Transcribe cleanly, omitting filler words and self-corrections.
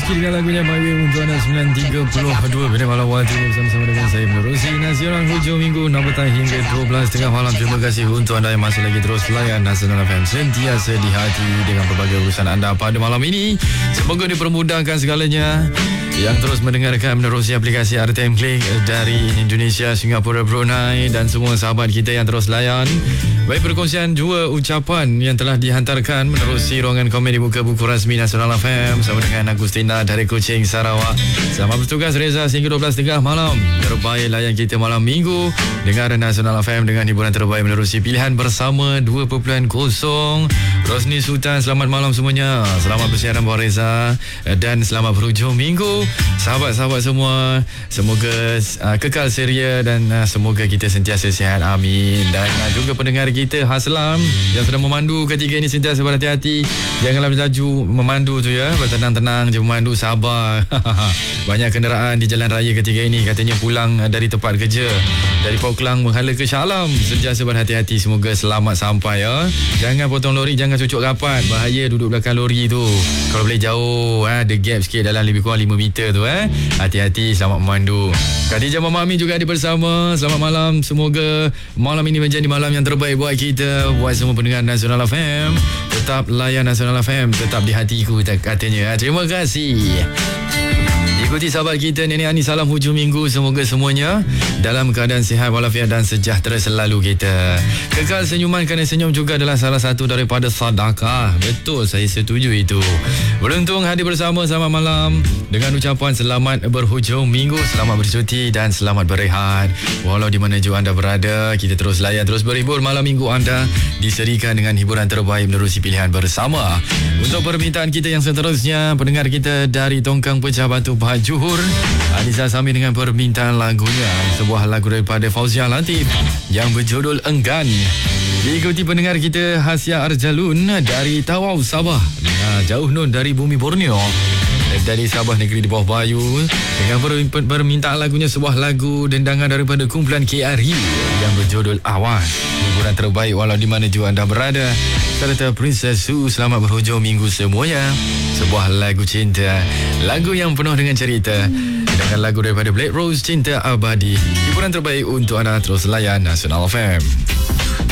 Rizky dengan lagunya My Way untuk anda 9.32 pada malam waktu bersama-sama dengan saya menerusi Nasional hujung minggu 6 petang hingga 12 tengah malam. Terima kasih untuk anda yang masih lagi terus layan Nasional FM sentiasa di hati dengan pelbagai urusan anda pada malam ini. Semoga dipermudahkan segalanya. Yang terus mendengarkan menerusi aplikasi RTM Klik dari Indonesia, Singapura, Brunei dan semua sahabat kita yang terus layan. Baik, perkongsian dua ucapan yang telah dihantarkan menerusi ruangan komen di muka buku rasmi Nasional FM bersama dengan Agustina dari Kuching, Sarawak. Selamat bertugas Reza sehingga 12.30 malam. Terbaik layan kita malam minggu. Dengar Nasional FM dengan hiburan terbaik menerusi pilihan bersama 2.0. Rosni Sultan, selamat malam semuanya. Selamat bersiaran Buat Reza dan selamat berhujung minggu. Sahabat-sahabat semua, semoga kekal ceria dan semoga kita sentiasa sihat, amin. Dan juga pendengar kita Haslam yang sedang memandu ketika ini sentiasa berhati-hati. Janganlah berlaju memandu tu ya, bertenang-tenang je memandu, sabar. Banyak kenderaan di jalan raya ketika ini, katanya pulang dari tempat kerja dari Poklang menghala ke Shah Alam. Sentiasa berhati-hati, semoga selamat sampai ya. Jangan potong lori, jangan cucuk rapat, bahaya duduk belakang lori tu. Kalau boleh jauh, ada gap sikit dalam lebih kurang 5 meter tu. Hati-hati, selamat memandu. Khadijah Mama Amin juga ada bersama. Selamat malam, semoga malam ini menjadi malam yang terbaik buat kita, buat semua pendengar Nasional FM. Tetap layan Nasional FM, tetap di hatiku katanya. Terima kasih. Ikuti sahabat kita Nenek Ani, salam hujung minggu. Semoga semuanya dalam keadaan sihat walafiat dan sejahtera selalu kita. Kekal senyuman, kerana senyum juga adalah salah satu daripada sedekah. Betul, saya setuju itu. Beruntung hadir bersama selamat malam dengan ucapan selamat berhujung minggu, selamat bercuti dan selamat berehat. Walau di mana juga anda berada, kita terus layan, terus berhibur. Malam minggu anda diserikan dengan hiburan terbaik menerusi pilihan bersama. Untuk permintaan kita yang seterusnya, pendengar kita dari Tongkang Pecah Batu Johor, Anissa Sami dengan permintaan lagunya, sebuah lagu daripada Fauzia Latif yang berjudul Enggan. Diikuti pendengar kita Hasya Arjalun dari Tawau, Sabah. Jauh nun dari bumi Borneo, dari Sabah negeri di bawah bayu, dengan permintaan lagunya sebuah lagu dendangan daripada kumpulan KRU yang berjudul Awas. Hiburan terbaik walau di mana juga anda berada. Serta Princess Su, selamat berhujung minggu semuanya. Sebuah lagu cinta, lagu yang penuh dengan cerita, dengan lagu daripada Black Rose, Cinta Abadi. Hiburan terbaik untuk anda, terus layan Nasional FM.